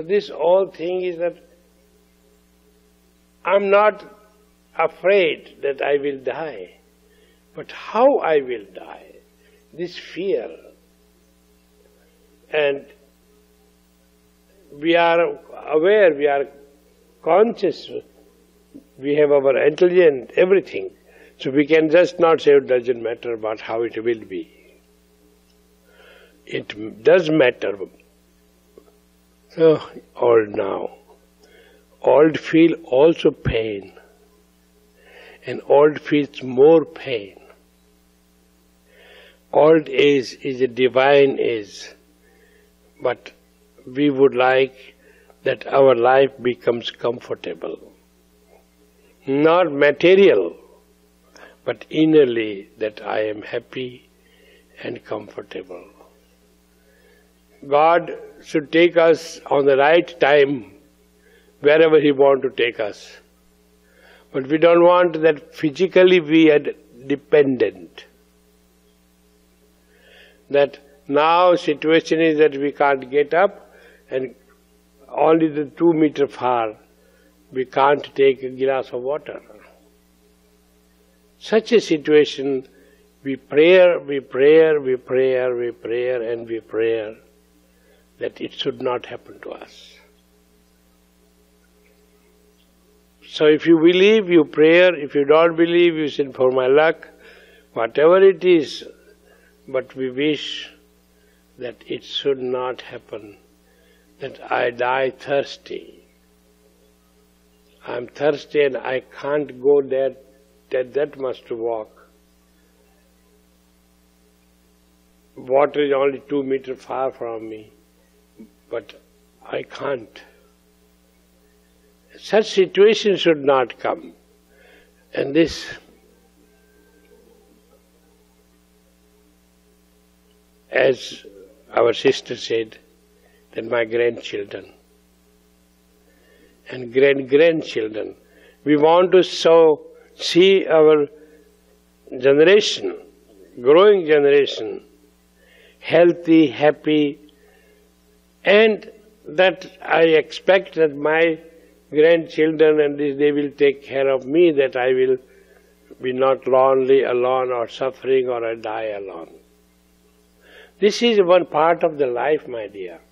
this whole thing is that I'm not afraid that I will die, but how I will die, this fear. And we are aware, we are conscious, we have our intelligence, everything. So we can just not say it doesn't matter about how it will be. It does matter. So, old now. Old feel also pain. And old feels more pain. Old age is a divine age. But we would like that our life becomes comfortable. Not material, but innerly that I am happy and comfortable. God should take us on the right time, wherever He wants to take us. But we don't want that physically we are dependent. That now situation is that we can't get up and only the 2 meter far we can't take a glass of water. Such a situation, we pray and we pray that it should not happen to us. So if you believe, you pray. If you don't believe, you say, for my luck, whatever it is, but we wish that it should not happen, that I die thirsty. I'm thirsty and I can't go that much to walk. Water is only 2 meters far from me, but I can't. Such situation should not come. And this as our sister said, that my grandchildren and grandchildren, we want to see our generation, growing generation, healthy, happy, and that I expect that my grandchildren and they will take care of me, that I will be not lonely, alone, or suffering, or I die alone. This is one part of the life, my dear.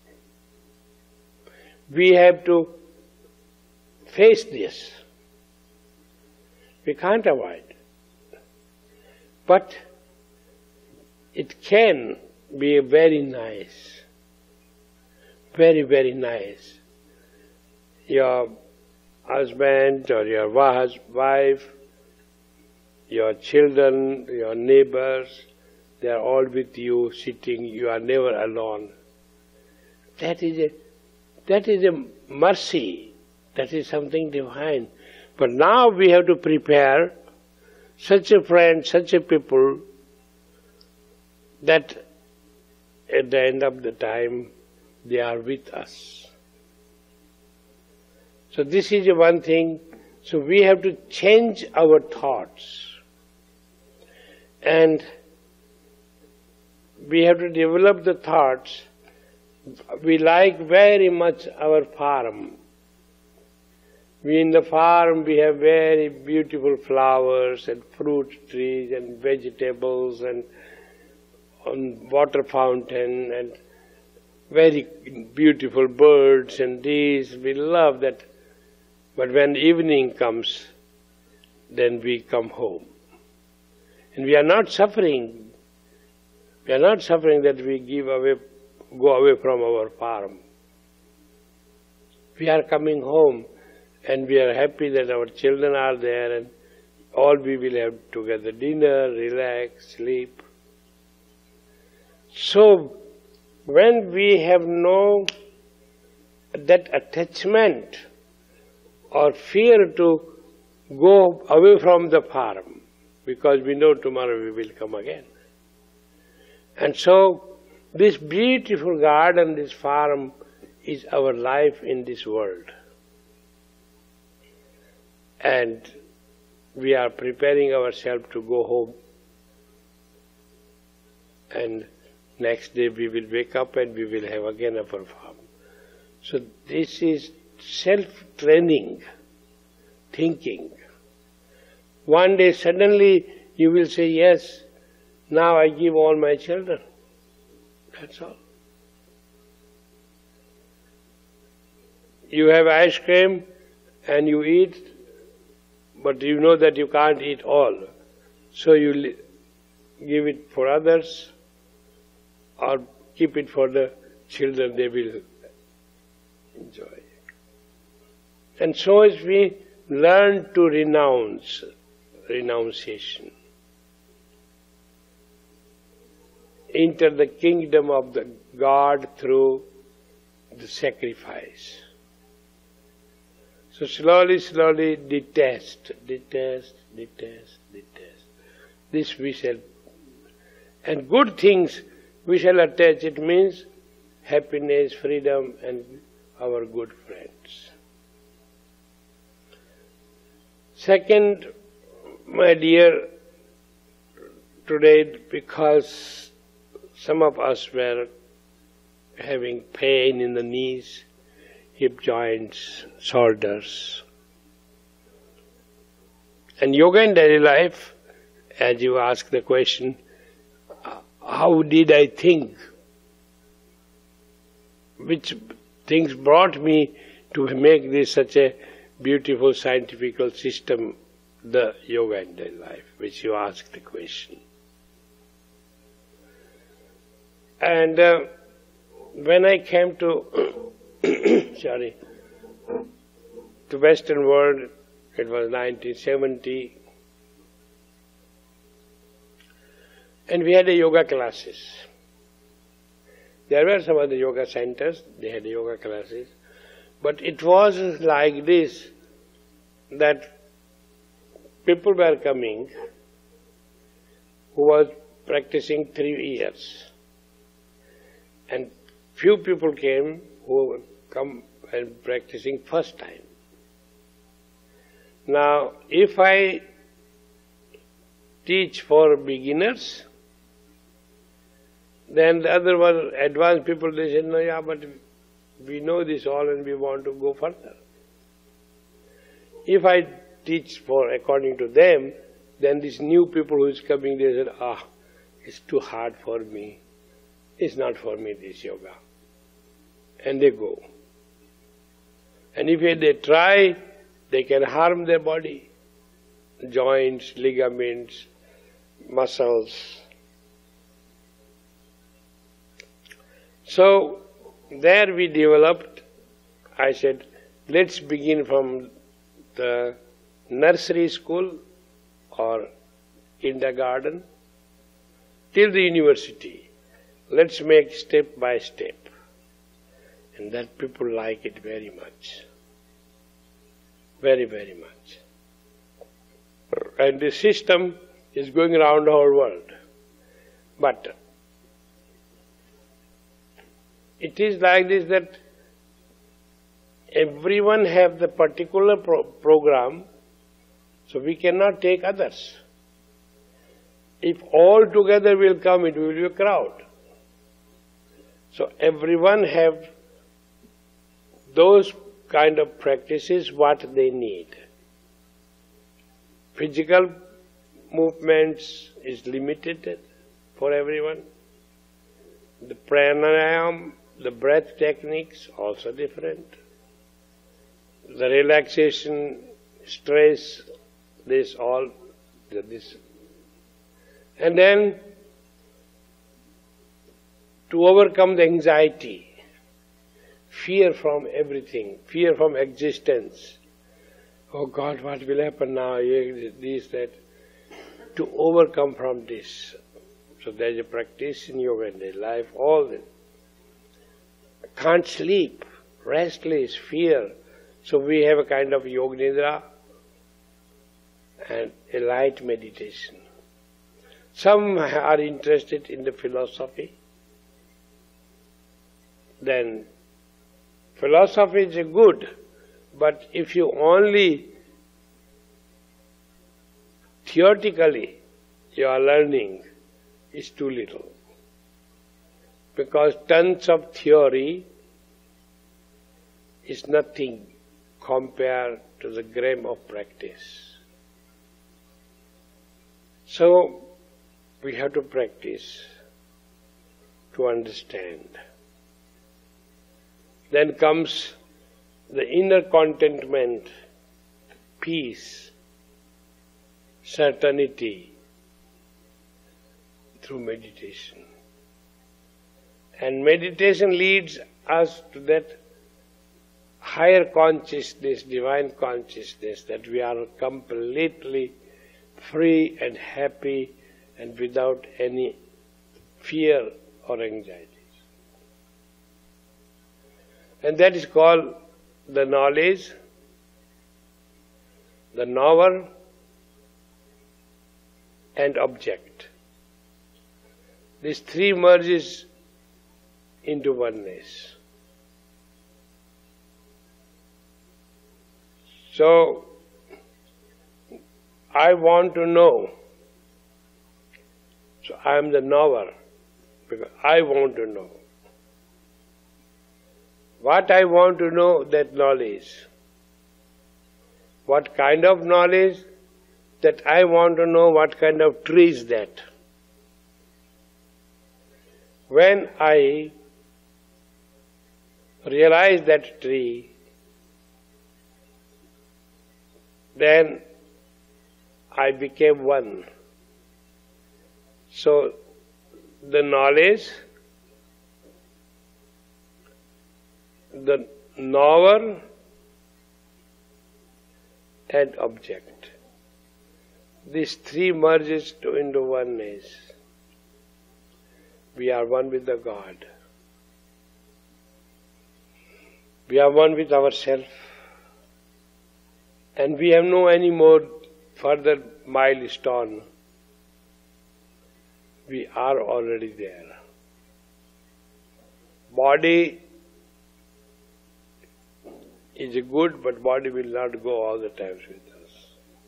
We have to face this. We can't avoid. But it can be very nice. Very, very nice. Your husband or your wife, your children, your neighbors, they are all with you, sitting, you are never alone. That is a mercy, that is something divine. But now we have to prepare such a friend, such a people, that at the end of the time, they are with us. So this is one thing. So we have to change our thoughts. And we have to develop the thoughts. We like very much our farm. In the farm we have very beautiful flowers and fruit trees and vegetables and water fountain and very beautiful birds and these. We love that. But when evening comes, then we come home. And we are not suffering. We are not suffering that we go away from our farm. We are coming home and we are happy that our children are there and all we will have together dinner, relax, sleep. So when we have no that attachment or fear to go away from the farm, because we know tomorrow we will come again. And so this beautiful garden, this farm, is our life in this world. And we are preparing ourselves to go home. And next day we will wake up and we will have again our farm. So this is self-training, thinking. One day suddenly you will say, yes, now I give all my children. That's all. You have ice cream and you eat, but you know that you can't eat all. So you give it for others or keep it for the children, they will enjoy. And so as we learn to renounce, renunciation, enter the kingdom of the God through the sacrifice. So slowly, slowly detest. This we shall, and good things we shall attach. It means happiness, freedom, and our good friends. Second, my dear, today because some of us were having pain in the knees, hip joints, shoulders. And yoga in daily life, as you ask the question, how did I think? Which things brought me to make this such a beautiful scientific system, the yoga in daily life, which you asked the question. And when I came to to Western world, it was 1970, and we had a yoga classes. There were some other yoga centers, they had yoga classes, but it was like this, that people were coming who was practicing 3 years, and few people came who come and practicing first time. Now, if I teach for beginners, then the other one, advanced people, they say, no, yeah, but we know this all and we want to go further. If I teach for according to them, then these new people who is coming, they said, it's too hard for me. It's not for me, this yoga. And they go. And if they try, they can harm their body, joints, ligaments, muscles. So there we developed, I said, let's begin from the nursery school or kindergarten till the university. Let's make step by step. And that people like it very much. Very, very much. And the system is going around the whole world. But it is like this, that everyone have the particular program, so we cannot take others. If all together will come, it will be a crowd. So everyone have those kind of practices what they need. Physical movements is limited for everyone. The pranayama, the breath techniques, also different. The relaxation, stress, this. And then to overcome the anxiety, fear from everything, fear from existence. Oh God, what will happen now? This, that. To overcome from this. So there is a practice in yoga in daily life, all this. Can't sleep, restless, fear. So we have a kind of yoga nidra and a light meditation. Some are interested in the philosophy. Then philosophy is good, but if you only theoretically you are learning, it's too little. Because tons of theory is nothing compared to the grain of practice. So, we have to practice to understand. Then comes the inner contentment, peace, certainty through meditation. And meditation leads us to that higher consciousness, divine consciousness, that we are completely free and happy and without any fear or anxieties. And that is called the knowledge, the knower, and object. These three merges into oneness. So, I want to know. So I am the knower, because I want to know. What I want to know, that knowledge. What kind of knowledge? That I want to know what kind of tree is that. When I realize that tree, then I became one. So, the knowledge, the knower, and object. These three merges into oneness. We are one with the God. We are one with ourselves. And we have no any more further milestone. We are already there. Body is good, but body will not go all the time with us.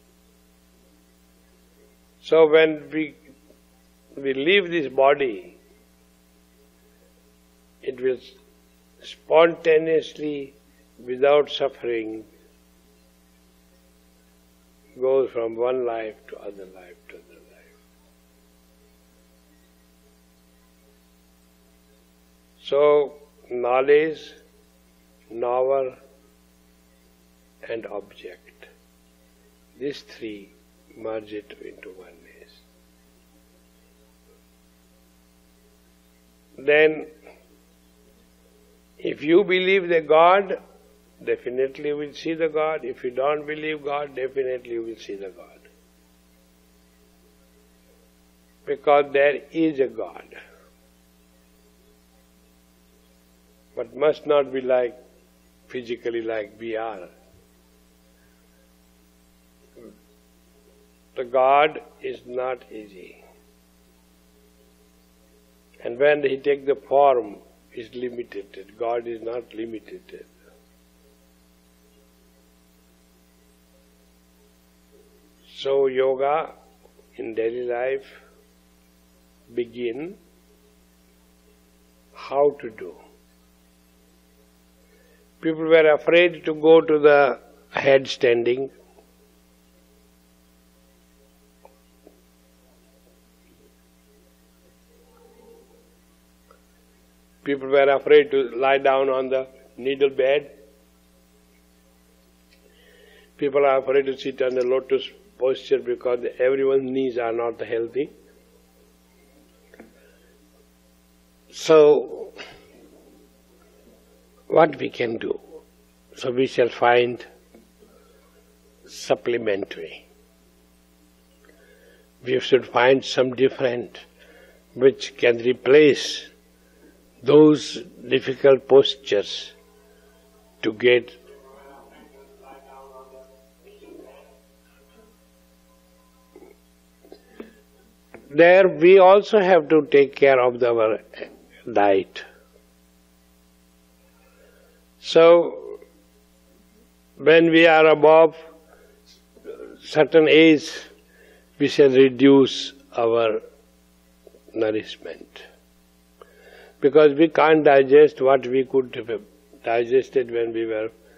So when we leave this body, it will spontaneously, without suffering, go from one life to other life to other life. So, knowledge, knower, and object, these three merge it into oneness. Then, if you believe the God, definitely you will see the God. If you don't believe God, definitely you will see the God. Because there is a God. But must not be like, physically like we are. The God is not easy. And when He takes the form, is limited. God is not limited. So yoga in daily life begin how to do. People were afraid to go to the headstanding. People were afraid to lie down on the needle bed. People are afraid to sit on the lotus posture because everyone's knees are not healthy. So, what we can do? So we shall find supplementary. We should find some different which can replace those difficult postures to get there. We also have to take care of our diet. So when we are above certain age, we shall reduce our nourishment, because we can't digest what we could digested when we were